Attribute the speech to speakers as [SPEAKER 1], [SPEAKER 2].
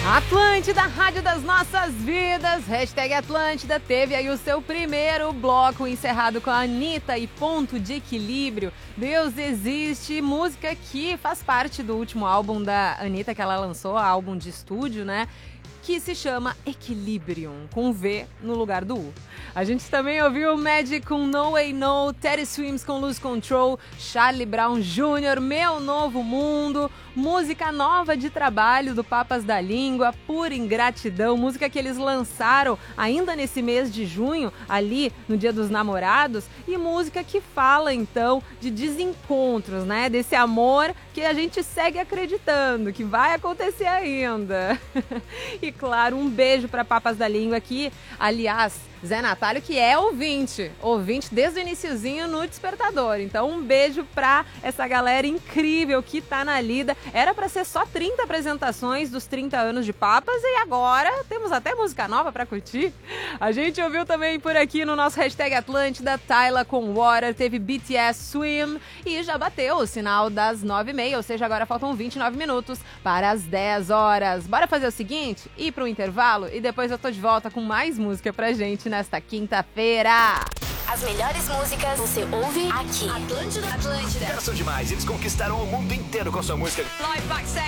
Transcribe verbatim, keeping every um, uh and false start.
[SPEAKER 1] Atlântida, rádio das nossas vidas, hashtag Atlântida, teve aí o seu primeiro bloco encerrado com a Anitta e Ponto de Equilíbrio. Deus existe, música que faz parte do último álbum da Anitta que ela lançou, álbum de estúdio, né? Que se chama Equilibrium, com V no lugar do U. A gente também ouviu Magic com No Way No, Teddy Swims com Lose Control, Charlie Brown Júnior, Meu Novo Mundo, música nova de trabalho do Papas da Língua, Pura Ingratidão, música que eles lançaram ainda nesse mês de junho, ali no Dia dos Namorados, e música que fala então de desencontros, né? Desse amor que a gente segue acreditando que vai acontecer ainda. E claro, um beijo para Papas da Língua aqui, aliás, Zé Natalio, que é ouvinte, ouvinte desde o iniciozinho no Despertador. Então um beijo pra essa galera incrível que tá na lida. Era pra ser só trinta apresentações dos trinta anos de Papas e agora temos até música nova pra curtir. A gente ouviu também por aqui no nosso hashtag Atlântida, Tyla com Water, teve B T S Swim e já bateu o sinal das nove e meia, ou seja, agora faltam vinte e nove minutos para as dez horas. Bora fazer o seguinte, ir pro intervalo e depois eu tô de volta com mais música pra gente nesta quinta-feira.
[SPEAKER 2] As melhores músicas você ouve aqui. Atlântida, Atlântida.
[SPEAKER 3] Caras são demais, eles conquistaram o mundo inteiro com sua música.
[SPEAKER 2] Live Backstage.